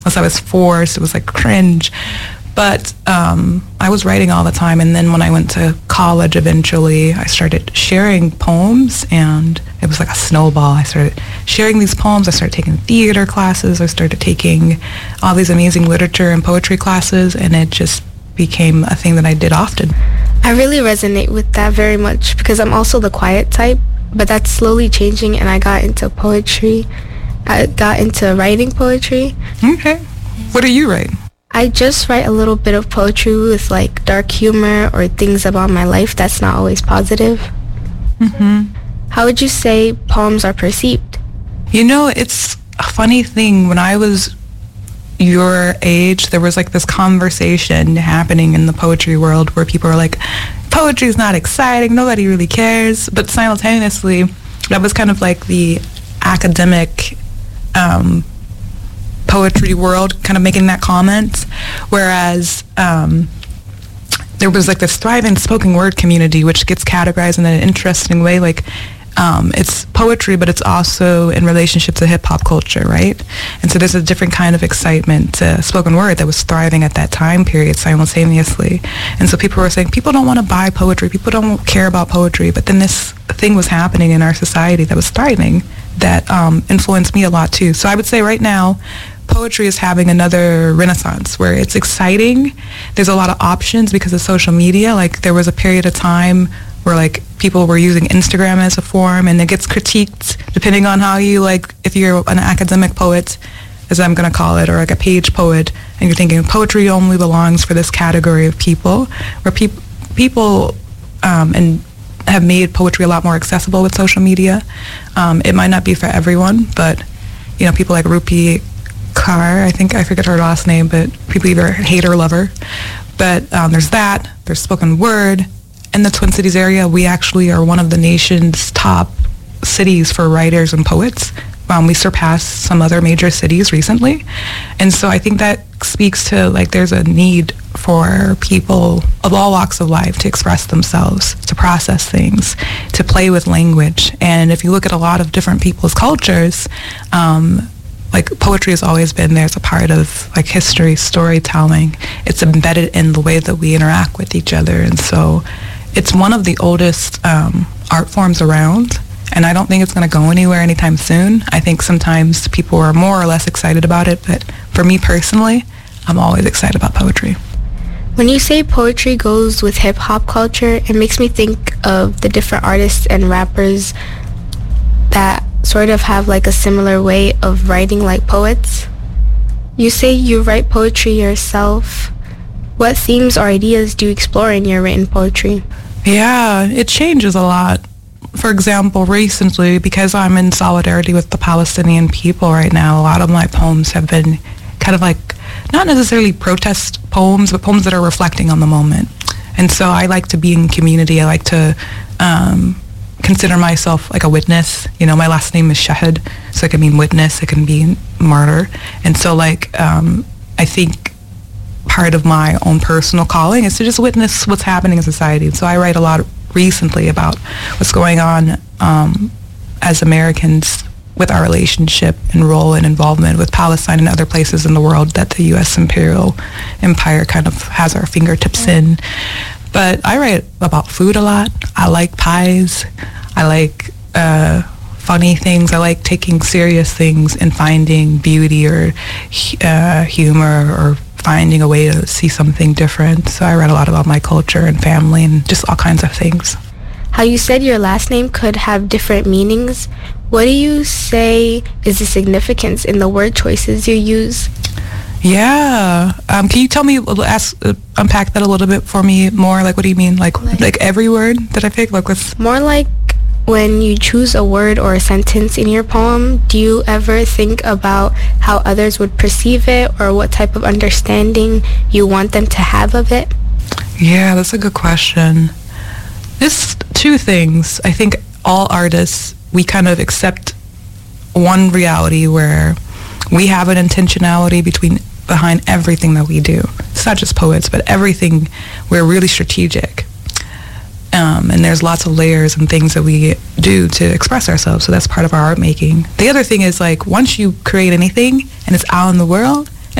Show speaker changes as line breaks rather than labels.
unless I was forced. It was like cringe. But I was writing all the time, and then when I went to college eventually, I started sharing poems, and it was like a snowball. I started sharing these poems. I started taking theater classes. I started taking all these amazing literature and poetry classes, and it just became a thing that I did often.
I really resonate with that very much because I'm also the quiet type, but that's slowly changing, and I got into poetry. I got into writing poetry.
Okay. What do you write?
I just write a little bit of poetry with like dark humor or things about my life that's not always positive.
Mm-hmm.
How would you say poems are perceived?
You know, it's a funny thing. When I was your age, there was like this conversation happening in the poetry world where people were like, poetry is not exciting, nobody really cares. But simultaneously, that was kind of like the academic poetry world kind of making that comment, whereas there was like this thriving spoken word community which gets categorized in an interesting way, like it's poetry, but it's also in relationship to hip-hop culture, right? And so there's a different kind of excitement to spoken word that was thriving at that time period simultaneously. And so people were saying, people don't want to buy poetry, people don't care about poetry, but then this thing was happening in our society that was thriving that influenced me a lot too. So I would say right now, poetry is having another renaissance where it's exciting. There's a lot of options because of social media. Like there was a period of time where like people were using Instagram as a form, and it gets critiqued depending on how you, like, if you're an academic poet, as I'm going to call it, or like a page poet, and you're thinking poetry only belongs for this category of people, where people and have made poetry a lot more accessible with social media. It might not be for everyone, but you know, people like Rupi Kaur, I think, I forget her last name, but people either hate or love her. But there's that, there's spoken word. In the Twin Cities area, we actually are one of the nation's top cities for writers and poets. We surpassed some other major cities recently. And so I think that speaks to, like, there's a need for people of all walks of life to express themselves, to process things, to play with language. And if you look at a lot of different people's cultures, like poetry has always been there as a part of like history, storytelling. It's embedded in the way that we interact with each other. And so it's one of the oldest art forms around. And I don't think it's going to go anywhere anytime soon. I think sometimes people are more or less excited about it. But for me personally, I'm always excited about poetry.
When you say poetry goes with hip-hop culture, it makes me think of the different artists and rappers that sort of have like a similar way of writing like poets. You say you write poetry yourself. What themes or ideas do you explore in your written poetry?
Yeah, it changes a lot. For example, recently, because I'm in solidarity with the Palestinian people right now, a lot of my poems have been kind of like, not necessarily protest poems, but poems that are reflecting on the moment. And so I like to be in community. I like to consider myself like a witness. You know, my last name is Shahid, so it can mean witness, it can be martyr. And so like, I think part of my own personal calling is to just witness what's happening in society. And so I write a lot recently about what's going on as Americans with our relationship and role and involvement with Palestine and other places in the world that the U.S. imperial empire kind of has our fingertips in. But I write about food a lot. I like pies. I like funny things. I like taking serious things and finding beauty or humor or finding a way to see something different. So I write a lot about my culture and family and just all kinds of things.
How you said your last name could have different meanings. What do you say is the significance in the word choices you use?
Yeah. Can you tell me, unpack that a little bit for me more? Like, what do you mean? Like every word that I pick? Like what's...
More like when you choose a word or a sentence in your poem, do you ever think about how others would perceive it or what type of understanding you want them to have of it?
Yeah, that's a good question. There's two things. I think all artists, we kind of accept one reality where we have an intentionality behind everything that we do. It's not just poets, but everything. We're really strategic. And there's lots of layers and things that we do to express ourselves. So that's part of our art making. The other thing is, like, once you create anything and it's out in the world,